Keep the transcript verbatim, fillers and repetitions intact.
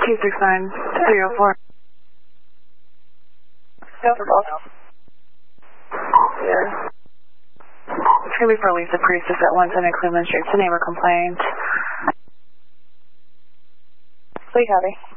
two six nine three oh four. Go for both. Yeah. It's going to be for Lisa Priestess at one ten Cleveland Street. It's a neighbor complaint. Please, Abby.